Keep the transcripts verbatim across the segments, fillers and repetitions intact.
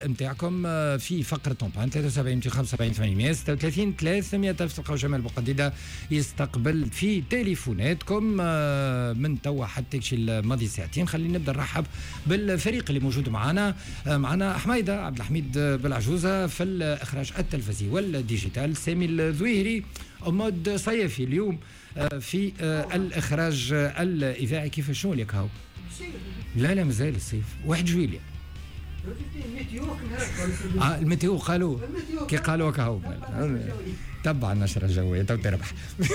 نتاعكم في فقرة طومبان ثلاثة وسبعين خمسة وسبعين ثمانمائة وستة وثلاثين ثلاثمائة ألف. تلقاو جمال بوقديدة يستقبل في تليفوناتكم من توا حتى شي الماضي ساعتين. خلينا نبدا نرحب بالفريق اللي موجود معنا. معنا حميدة عبد الحميد بالعجوزة في الإخراج التلفزي والديجيتال، سامي الذويهري مود صيفي اليوم في الإخراج الإذاعي. كيف شنو لك هاو؟ لا لا مازال الصيف واحد جويلية. آه الميتيو قالوا كي قالوا كهو تبع النشرة الجوية تو تربح.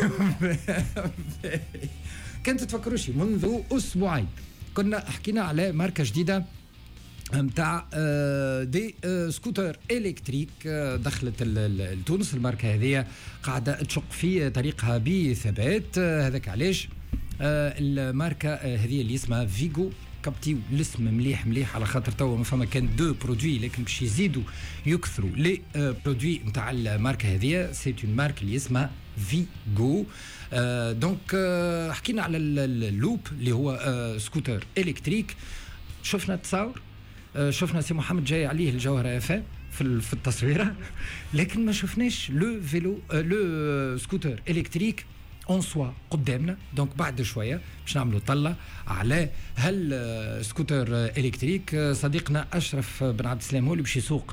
كنت تفكروا شي منذ أسبوعين كنا حكينا على ماركة جديدة متاع دي سكوتر إلكتريك دخلت لتونس. الماركة هذه قاعدة تشق في طريقها بثبات. هذاك علاش الماركة هذه اللي اسمها فيغو كابتيو الاسم مليح مليح على خاطر توا ما فما كان دو برودوي لكن باش يزيدوا يكثروا لي برودوي نتاع الماركه هذه. سي اون مارك اللي اسمها فيغو. آه دونك آه حكينا على اللوب اللي هو آه سكوتر الكتريك. شفنا التصاور، آه شفنا سي محمد جاي عليه الجوهره اف في في التصويره، لكن ما شفناش لو فيلو آه لو سكوتر الكتريك اون سوا قدامنا. دونك بعد شويه باش نعملوا طله على هل سكوتر الكتريك. صديقنا اشرف بن عبد السلام هو اللي باش يسوق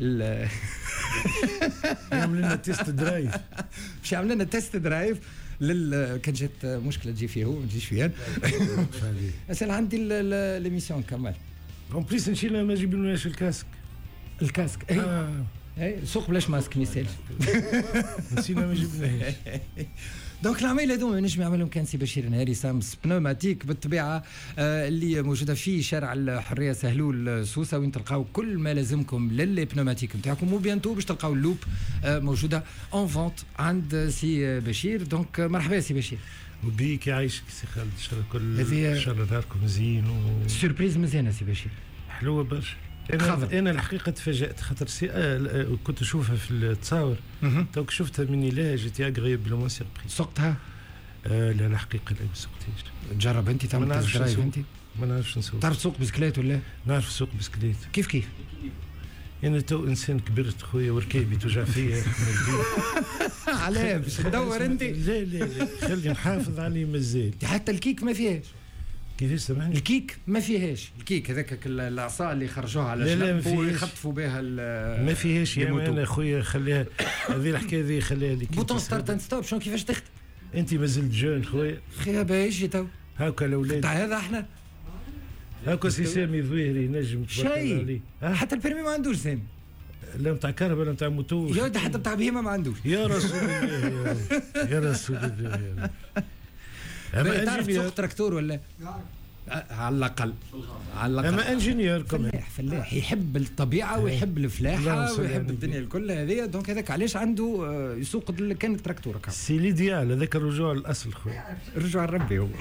يعمل لنا تيست درايف باش يعمل لنا تيست درايف لل كان جات مشكله تجي فيه هو ما تجيش فيها. اسال عندي ليميسيون كمل اون بليس نشيل ما نجيب لناش الكاسك الكاسك اي آه. اي سوق بلاش ماسك ميسال نسينا ما جبناهش. دونك العمايل هذوما نجم يعملهم كان سي بشير نهاري سامس بنوماتيك بالطبيعه آه اللي موجوده في شارع الحريه سهلول سوسه، وين تلقاو كل ما لازمكم للبنوماتيك نتاعكم. وبيانتو باش تلقاو اللوب آه موجوده اون فونت عند سي بشير. دونك مرحبا سي بشير. وبيك يعيشك سي خالد، ان شاء الله كل ان شاء الله داركم زين و سوربريز مزيانه سي بشير، حلوه برشا. انا انا الحقيقه تفاجات خاطر سي آه كنت اشوفها في التصاور توك شفتها مني لا جيتي اغريبلمون سيربريز. سقتها؟ آه لا الحقيقه لا ما سقتيش. تجرب انت تعمل تيست درايف انت؟ ما نعرفش نسوق. تعرف تسوق بسكليت ولا؟ نعرف نسوق بسكليت. كيف كيف؟ انا تو انسان كبرت خويا وركيبي توجع فيا. علاه باش تدور انت؟ لا لا لا خلي نحافظ عليه مازال. حتى الكيك ما فيهاش. كيفاش سامحني؟ الكيك ما فيهاش. الكيك هذاك العصا اللي خرجوها على الشنب ويخطفوا بها ما فيهاش يا انا خويا. خليها هذه الحكايه هذه خليها لي. بوتون ستارت اند ستوب شنو كيفاش تخدم؟ انت مازلت جون خويا. خير باش تو هاكا الاولاد تاع هذا احنا هاكا سي سامي ذويهري نجم شيء حتى البرمي ما عندوش سامي. لا نتاع كهرباء لا نتاع موتور. يا ودي حتى نتاع بهيمه ما عندوش. يا رسول الله يا رسول الله. اما تعرف تسوق تراكتور ولا؟ على الأقل على الأقل. أما انجينيور كمان فلاح فلاح يحب الطبيعة ويحب الفلاحة ويحب الدنيا الكل هذه. دونك هذاك علاش عنده يسوق كان التراكتور. سي ليديال هذاك الرجوع للأصل خويا. الرجوع لربي هو.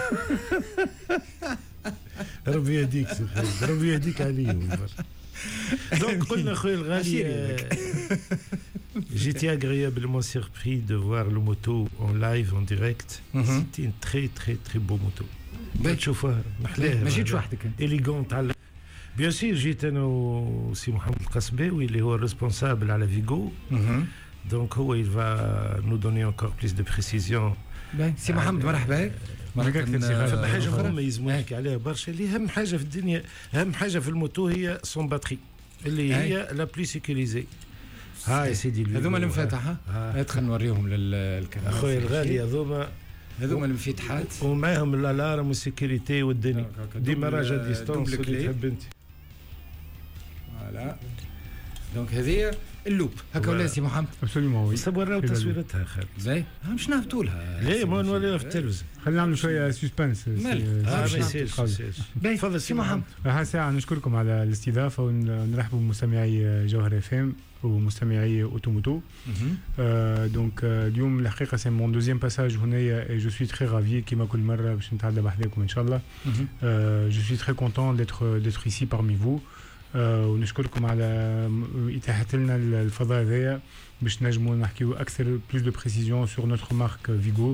ربي يهديك ربي يهديك عليهم. دونك قلنا خويا الغالي j'étais agréablement surpris de voir le moto en live en direct. C'était une très très très beau moto. تشوفها محلاها ما جيتش وحدك إليغونت على بيان سير. جيت انا وسي محمد القصباوي اللي هو الريسبونسابل على فيغو. دونك هو il va nous donner encore plus de précision. سي محمد مرحبا. فما حاجه مهمه يلزم نحكي عليها برشا اللي اهم حاجه في الدنيا اهم حاجه في الموتو هي سون باتري اللي هي لا بلي سيكوريزي. هاي سيدي هذوما المفاتح. ادخل نوريهم للكاميرا اخويا الغالي. هذوما هذوما المفاتحات ومعاهم الالارم والسيكوريتي والدنيا ديما راجع ديستونس اللي تحب انت. فوالا دونك هذه اللوب هكا ولا سي محمد؟ ابسوليومون وي. صبر تصويرتها خالد. زي مش نهبطوا لها. لا ما نوليها في التلفزيون. خلينا نعملوا شويه سسبنس. اه ما يصيرش. تفضل سي محمد. ها ساعه نشكركم على الاستضافه ونرحبوا بمستمعي جوهر اف ام ومستمعي اوتوموتو. دونك اليوم الحقيقه سي مون دوزيام باساج هنايا جو سوي تري رافي كيما كل مره باش نتعدى بحذاكم ان شاء الله. جو سوي تري كونتون ديتر ديتر ايسي بارمي فو. ونشكركم على إتاحة لنا الفضاء هذايا باش نجموا نحكيو أكثر بلوس دو بريسيزيون سور نوتر مارك فيغو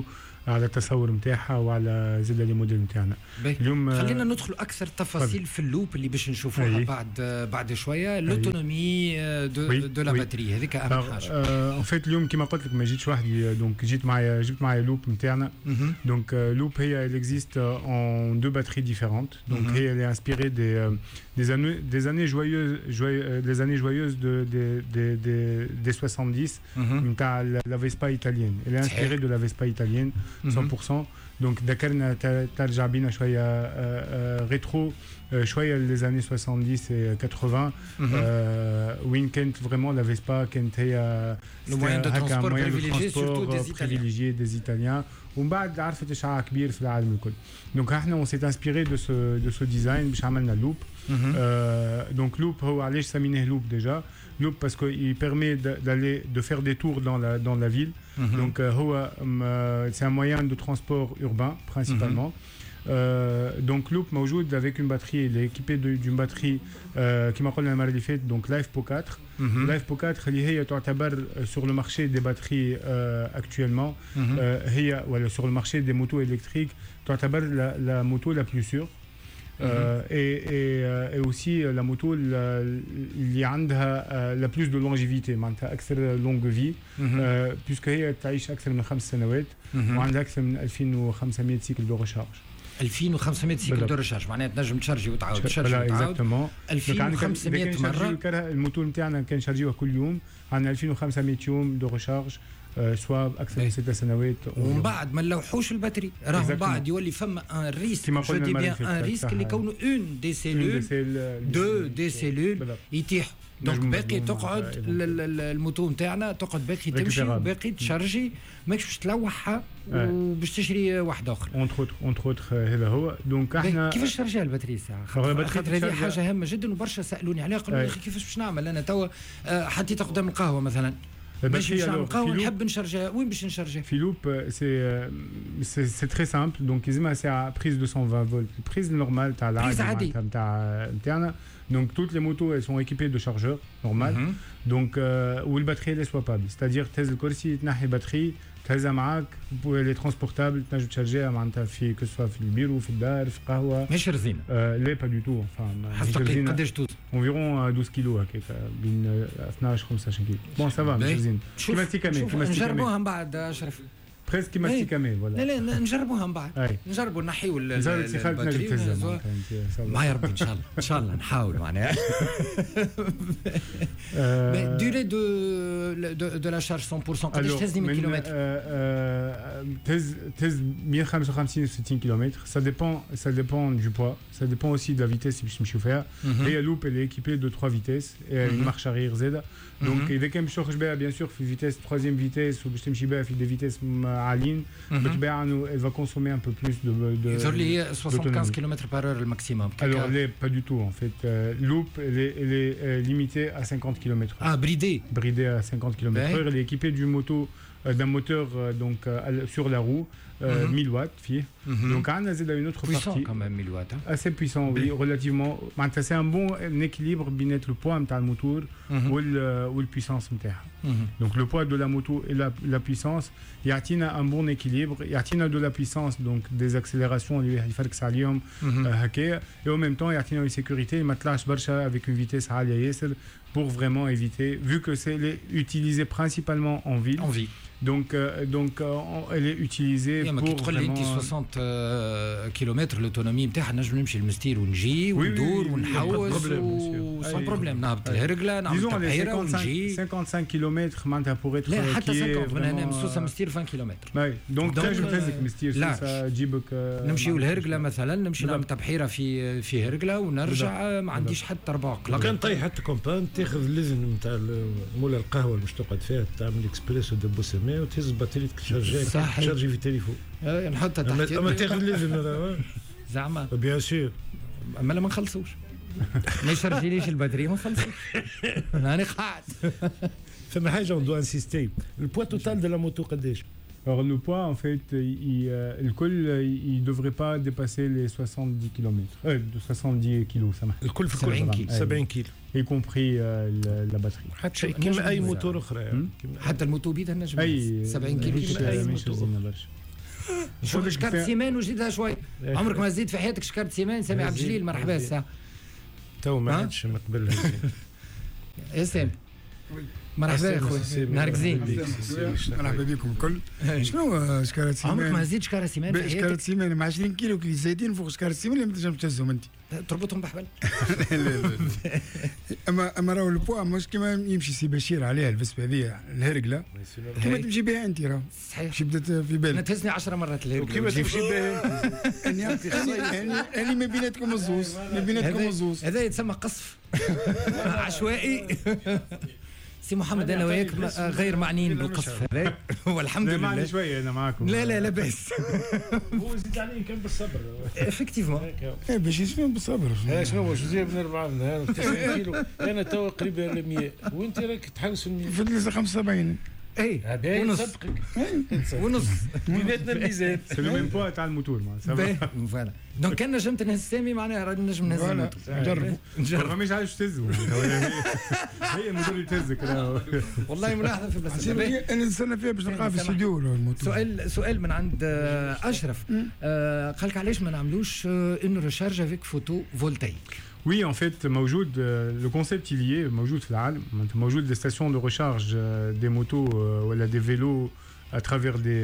على التصور نتاعها وعلى زاد لي موديل نتاعنا. اليوم خلينا ندخل اكثر تفاصيل في اللوب اللي باش نشوفوها بعد بعد شويه. لوتونومي دو دو لا باتري هذيك اهم حاجه. ان فيت اليوم كما قلت لك ما جيتش وحدي دونك جيت معايا جبت معايا لوب نتاعنا. دونك لوب هي elle existe en deux batteries différentes. Donc mm-hmm. elle est inspirée des des années des années joyeuses joyeuses des années joyeuses de des des des, des soixante-dix نتاع mm-hmm. la Vespa italienne. Elle est inspirée de la Vespa italienne cent pour cent. Donc ذكرنا ترجع بينا شويه rétro شويه les années soixante-dix et quatre-vingts وين كانت vraiment la Vespa كانت هي le moyen de transport privilégié surtout des privilégié des Italiens. ومن بعد عرفت اشعاع كبير في العالم الكل. Donc احنا on s'est inspiré de ce de ce design باش عملنا loop. Donc loop هو علاش سميناه loop déjà. Loop parce qu'il permet d'aller de faire des tours dans la dans la ville. Mm-hmm. Donc euh, c'est un moyen de transport urbain principalement. Mm-hmm. Euh, donc Loop موجود avec une batterie, il est équipé d'une batterie qui m'a قلنا المرة اللي فاتت donc l'A F P O quatre. Mm-hmm. l'A F P O quatre اللي هي تعتبر sur le marché des batteries euh, actuellement mm-hmm. euh, هي ولا sur le marché des motos électriques تعتبر la, la moto la plus sûre. Euh, mm-hmm. et, et, euh, et aussi la moto اللي عندها la plus de longévité معناتها أكثر longue vie mm-hmm. euh, puisque هي تعيش أكثر من خمس سنوات mm-hmm. وعندها أكثر من ألفين وخمسمائة سيكل دو ريشارج. ألفين وخمسمائة سيكل دو ريشارج معناها تنجم تشارجي وتعاود تشارجي وتعاود. ألفين وخمسمائة مرة. الموتو نتاعنا كان شارجيوه كل يوم عندنا ألفين وخمسمائة يوم دو ريشارج. سوا اكثر من ست سنوات. ومن بعد ما نلوحوش الباتري راهو من بعد يولي فما ان ريسك جو دي بيان ان ريسك اللي كونه اون دي سيلول دو دي سيلول يتيح. دونك باقي تقعد الموتو نتاعنا تقعد باقي تمشي وباقي تشارجي ماكش باش تلوحها وباش تشري واحده اخرى. اونتر اوتر اونتر اوتر هذا هو. دونك احنا كيفاش تشارجيها الباتري ساعه؟ خاطر هذه حاجه هامه جدا وبرشا سالوني عليها قالوا لي اخي كيفاش باش نعمل انا توا حطيت قدام القهوه مثلا باش نعمل قهوه نحب نشارجها وين باش نشارجها؟ في لوب سي سي سي تري سامبل دونك يزما سي بريز deux cent vingt فولت البريز نورمال تاع العادي تاع نتاعنا. Donc toutes les motos elles sont équipées de chargeurs normal. Mm-hmm. Donc euh, où le batterie elle est swappable, c'est-à-dire تهز الكرسي تنحي باتري تهزها معاك les transportables تنجم تشارجيها معناتها في que ce soit في البيرو في الدار في قهوه. ماشي رزينه؟ لا pas du tout enfin. حسب قداش توزن؟ environ douze kilos هكاك بين اثناش خمسطاش كيلو. بون سافا ماشي رزينه. كيما ستيكامي كيما ستيكامي. نجربوها من بعد اشرف. بريسك كيما ستيكامي ولا. لا لا نجربوها من بعد. نجربوا نحيوا الباتري. ما يربي ان شاء الله ان شاء الله نحاول معناها. durée de de de la charge cent pour cent قداش تهزني من كيلومتر؟ تهز تهز مية وخمسة وخمسين و ستين كيلومتر. ça dépend ça dépend du poids, ça dépend aussi de la vitesse باش نمشيو فيها. هي لوب elle est équipée de trois vitesses et une marche arrière زاده. donc اذا كان باش تخرج بها bien sûr في vitesse troisième vitesse وباش تمشي بها في des vitesses عاليين بالطبيعه انه elle va consommer un peu plus de de يظهر لي soixante-quinze kilomètres par heure الماكسيموم. alors elle est pas du tout en fait. euh, loop elle est elle est euh, limitée à cinquante kilomètres heure. ah bridée bridée à cinquante kilomètres heure. elle est équipée du moto euh, d'un moteur euh, donc euh, sur la roue euh, mm-hmm. mille watts فيه. Mm-hmm. donc on a une autre puissant partie quand même mille watts hein? assez puissant oui, oui relativement. c'est un bon équilibre بين le poids نتاع الموتور و الpuissance نتاعها. donc le poids de la moto et la, la puissance يعطينا un bon équilibre يعطينا de la puissance donc des accélérations اللي يفركس عليهم هكايا et en même temps يعطينا une sécurité ما طلعش برشا avec une vitesse عاليه ياسر pour vraiment éviter vu que c'est utilisé principalement en ville. en ville donc euh, donc euh, elle est utilisée pour vraiment soixante kilomètres l'autonomie نتاعها نجم نمشي للمستير ونجي وندور ونحوس sans problème نهبط الهرقله نعمل تبحيره ونجي cinquante-cinq kilomètres معناتها pour être لا حتى cinquante من هنا من سوسه مستير vingt kilomètres. اي دونك تنجم تهزك مستير سوسه تجيبك نمشيو للهرقله مثلا نمشي نعمل تبحيره في في هرقله ونرجع ما عنديش حتى ربع قلق. كان طيح حتى كومباند تاخذ اللزن نتاع مولا القهوه اللي باش تقعد فيها تعمل اكسبريسو دو بوسمه وتهز باتري تشارجي تشارجي في تليفون نحطها تحت اما تاخذ اللزن زعما بيان سور اما لا ما نخلصوش ما يشرجيليش الباتري ما نخلصوش انا قاعد. فما حاجه اون دو انسيستي البوا توتال دو لا موتو قداش؟ Alors le poids en fait il le col il devrait pas dépasser les soixante-dix kilomètres euh, de soixante-dix kilos ça marche. الكل في كل سبعين كيلو y compris euh, la batterie. حتى كيما اي موتور اخرى حتى الموتو بيدها نجم سبعين كيلو مش برشا. شو شكرت سيمان وزيدها شوي عمرك ما زيد في حياتك شكرت سيمان سامي عبد الجليل مرحبا الساعه تو ما عادش ما قبلها يا سامي مرحبا اخويا نهارك زين مرحبا بكم الكل. شنو شكاره سيمان؟ عمرك ما زيد شكاره سيمان في حياتك؟ شكاره سيمان مع عشرين كيلو كي زايدين فوق شكاره سيمان اللي ما تنجمش تهزهم انت تربطهم بحبل. لا لا لا اما اما راهو البوا مش كيما يمشي سي بشير عليها الفسبه هذه الهرقله كيما تمشي بها انت راه صحيح شي بدات في بالك نتهزني عشرة مرات الهرقله كيما تمشي بها اني اني ما بيناتكم الزوز ما بيناتكم الزوز هذا يتسمى قصف عشوائي. سي محمد انا وياك غير معنيين بالقصف هذا والحمد لله. معني شويه انا معاكم. لا لا لا بس هو زيد عليه كان بالصبر افكتيفمون باش يسمع بالصبر. شنو هو شو زي بن أربعة نهار تسعين كيلو انا تو قريب على مية وانت راك تحوس المية في خمسة وسبعين. اي ونص ونص بيناتنا الميزان سي لو ميم بوا تاع الموتور ما فوالا دونك كان نجمت نهز سامي معناها راه نجم نهز الموتور. نجربوا نجرب مش عارف تهزوا هي الموتور اللي تهزك والله ملاحظه في بلاصه. انا نستنى فيها باش نلقاها في الاستوديو الموتور. سؤال سؤال من عند اشرف قال لك علاش ما نعملوش اون ريشارج افيك فوتو فولتايك؟ Oui, en fait, موجود, le concept il y est, موجود في العالم, موجود des stations de recharge des motos ou des vélos à travers des,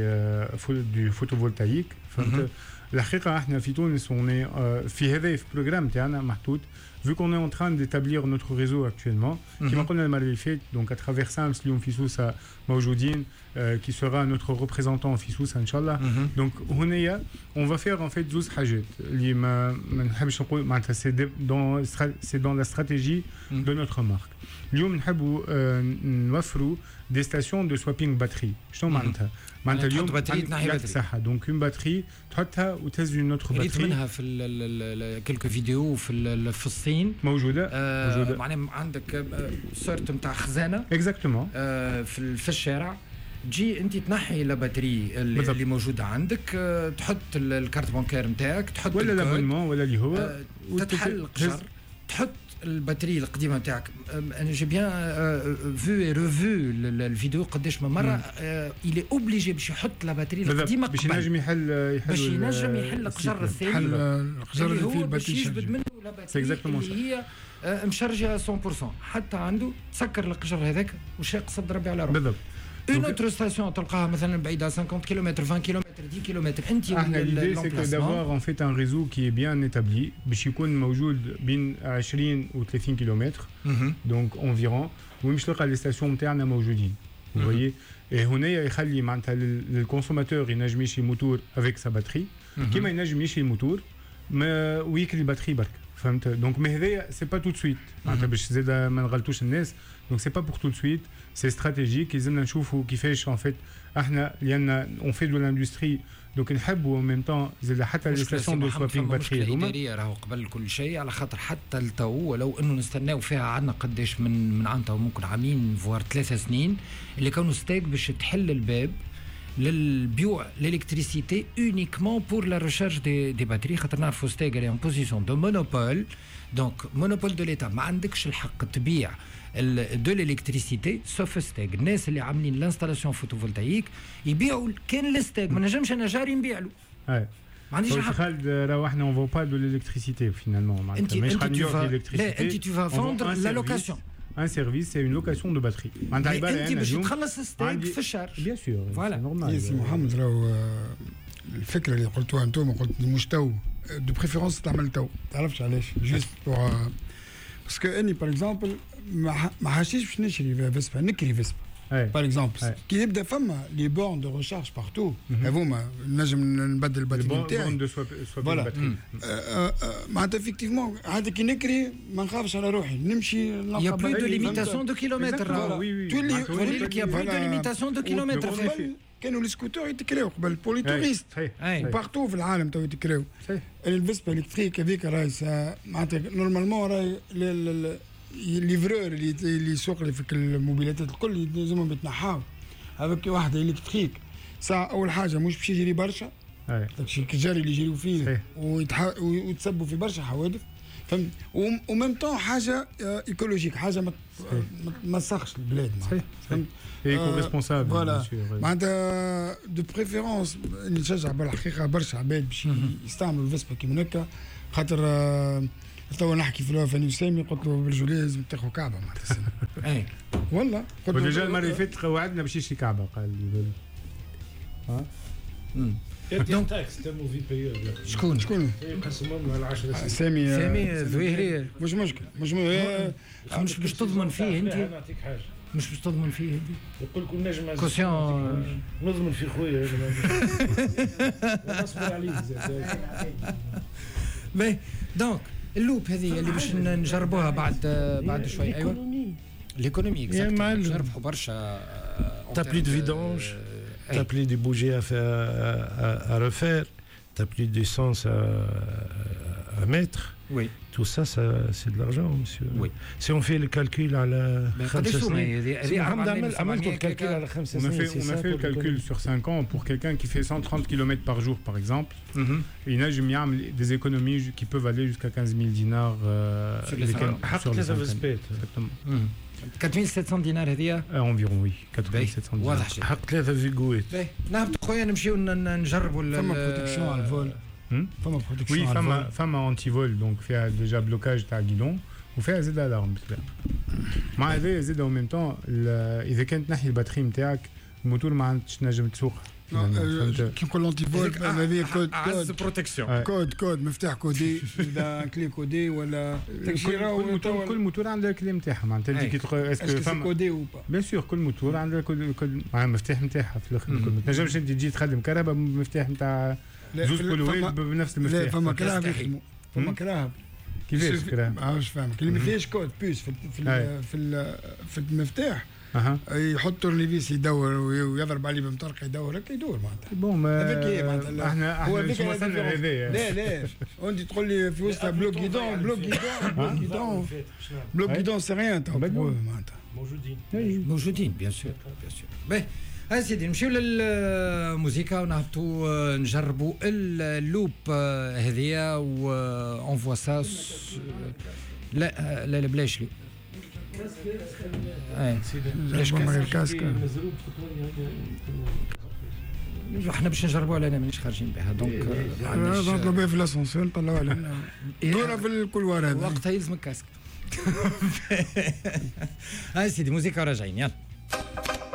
du photovoltaïque. فهمت؟ الحقيقة احنا في تونس on est في هذا في programme تاعنا محطوط vu qu'on est en train d'établir notre réseau actuellement كما قلنا المرة اللي فاتت donc à travers سامس اليوم في سوسة موجودين qui sera notre représentant في سوسة إن شاء الله. donc هنايا on va faire en fait زوز حاجات اللي ما ما نحبش نقول معناتها c'est dans c'est dans la stratégie de notre marque. اليوم نحبوا نوفروا des stations de swapping batterie. شنو معناتها؟ معناتها اليوم عندك صحة دونك اون باتري تحطها وتهز اون اوتر باتري. ريت منها في كلكو فيديو في في الصين موجودة آه موجودة معناها عندك سورت نتاع خزانة اكزاكتومون آه في في الشارع تجي انت تنحي لا باتري اللي, اللي موجوده عندك آه تحط الكارت بانكير نتاعك تحط ولا لابونمون ولا اللي هو آه تتحل القشر تحط الباتري القديمه نتاعك. انا جي بيان فو اي ريفو الفيديو قداش من مره الي اوبليجي باش يحط لا باتري القديمه باش ينجم يحل يحل باش ينجم يحل القجر الثاني يحل القجر اللي فيه باش يجبد منه لا باتري اللي هي مشارجه مية بالمية حتى عنده تسكر القجر هذاك وش يقصد ربي على روحه. بالضبط. اون اوتر ستاسيون تلقاها مثلا بعيده خمسين كيلومتر عشرين كيلومتر عشرة كيلومتر انت احنا ليدي سي كو دافوار ان فيت ان ريزو كي بيان ايتابلي باش يكون موجود بين عشرين و ثلاثين كيلومتر دونك انفيرون ومش تلقى لي ستاسيون نتاعنا موجودين فويي. هنايا يخلي معناتها للكونسوماتور ينجم يشري موتور افيك سا باتري كيما ينجم يشري الموتور ما ويكري الباتري برك فهمت. دونك مي هذايا سي با تو دو سويت معناتها باش زاد ما نغلطوش الناس دونك سي با بور تو دو سويت سي استراتيجيك. لازمنا نشوفوا كيفاش ان فيت احنا لان اون في دو لاندستري دونك نحبوا ان ميم طون زاد حتى لي ستاسيون دو سوابينغ باتري هذوما راهو قبل كل شيء على خاطر حتى التو ولو انه نستناو فيها عندنا قداش من من عام تو ممكن عامين فوار ثلاثة سنين اللي كانوا ستيك باش تحل الباب للبيوع الالكتريسيتي اونيكمون بور لا ريشارج دي دي باتري خاطر نعرفوا ستيك اللي ان بوزيسيون دو مونوبول دونك مونوبول دو ليتا ما عندكش الحق تبيع دو الالكتريسيتي سوف ستيك. الناس اللي عاملين لانستالاسيون فوتوفولتايك يبيعوا كان الستيك ما نجمش انا جاري نبيع له. اي ما عنديش حق. خالد راهو احنا اون فو با دو الالكتريسيتي فينالمون معناتها مش غنبيعوا الالكتريسيتي. لا انت تو فا فوندر لا لوكاسيون. Un service, c'est une location de batterie. انت باش تخلص ستيك في الشهر. بيان سور فوالا نورمال. سي محمد راهو الفكره اللي قلتوها انتم قلت مش تو دو بريفيرونس تعمل تو تعرفش علاش جوست بور باسكو اني باغ اكزومبل ما حاسيش باش نشري فيسبا نكري فيسبا باغ اكزومبل كي يبدا فما لي بورن دو ريشارج بارتو هذوما نجم نبدل الباتري نتاعي فوالا معناتها افكتيفمون هذا كي نكري ما نخافش على روحي نمشي نلقى يا بلو دو ليميتاسيون دو كيلومتر تولي تولي لك يا بلو دو ليميتاسيون دو كيلومتر كانوا لي سكوتور يتكراو قبل بولي توريست بارتو في العالم تو يتكراو. الفيسبا الكتريك هذيك راهي معناتها نورمالمون راهي ليفرور اللي اللي يسوق لي في الموبيلات الكل لازمهم يتنحاو هذاك واحد الكتريك ساعه اول حاجه مش باش يجري برشا داكشي الجاري اللي يجريو فيه ويتسبوا في برشا حوادث. فهمت وميم طون حاجه ايكولوجيك حاجه ما ما تسخش البلاد صحيح فهمت ايكو ريسبونسابل فوالا معناتها دو بريفيرونس اللي نشجع بالحقيقه برشا عباد باش يستعملوا الفيسبا كيما هكا خاطر توا نحكي في فاني سامي قلت له بالجوليه لازم تاخذ كعبه معناتها السنه اي والله قلت له ديجا المره اللي فاتت وعدنا باش يشري كعبه قال لي ها دونك تاكس تمو في بيور شكون شكون يقسموا على عشرة سنين سامي سامي ظهيري مش مشكل مش م... مش باش تضمن فيه انت نعطيك حاجه مش باش تضمن فيه انت يقول لك نجم كوسيون نضمن في خويا نصبر عليك باهي دونك اللوب هذه اللي باش نجربوها بعد بعد شوي ايوه ليكونومي اكزاكتومون نربحوا برشا t'as plus de vidange t'as plus de bougies à faire à refaire t'as plus d'essence à à mettre oui tout ça ça c'est de l'argent monsieur oui si on fait le calcul à la خمس سنين هذه عملت الكالكول على خمس سنين on a fait on a fait le calcul sur cinq ans pour quelqu'un qui fait cent trente kilomètres par jour par exemple ينجم يعمل des économies qui peuvent aller jusqu'à quinze mille dinars sur les exactement quatre mille sept cents دينار هذه environ oui quatre mille sept cents dinars واضح شيء حق ثلاثة فيغويت نهبط خويا نمشيو نجربوا فما بروتكسيون على الفول فما oui بروتكسيون على فما الفول فما انتي فول دونك فيها ديجا بلوكاج تاع الجيدون وفيها زاد الارم مع هذا زاد او ميم طون اذا كانت تنحي الباتري نتاعك الموتور ما عادش تنجم تسوق كي نقول لونتي فول هذه كود عز كود بروتكسيون كود كود مفتاح كودي ولا كلي كودي ولا تكشيره كل موتور كل موتور عنده الكلي نتاعها معناتها انت كي تقول اسكو فما كودي او با بيان سور كل موتور عنده كل كل المفتاح نتاعها في الاخر ما تنجمش انت تجي تخدم كهرباء بالمفتاح نتاع زوج كلوات بنفس المفتاح لا فما كراهب يخدموا فما كراهب كيفاش كراهب؟ ما عرفتش فاهمك اللي ما فيهاش كود بوس في في في في المفتاح اها يحط تورنيفيس يدور ويضرب عليه بمطرقه يدور هكا يدور معناتها بون هذاك هي معناتها احنا هو احنا هذيك شو وصلنا هذايا لا لا وانت تقول لي في وسط بلوك جيدون بلوك جيدون بلوك جيدون بلوك جيدون سي ريان معناتها موجودين موجودين بيان سور بيان سور باهي ها سيدي نمشيو للموسيقى ونهبطوا نجربوا اللوب هذيا و اون فوا سا لا لا بلاش لي اي بلاش كاسك احنا باش نجربوها لنا مانيش خارجين بها دونك نطلب بها في الاسانسير نطلعوها علينا دورها في الكولوار هذا وقتها يلزمك كاسك هاي سيدي موسيقى راجعين يلا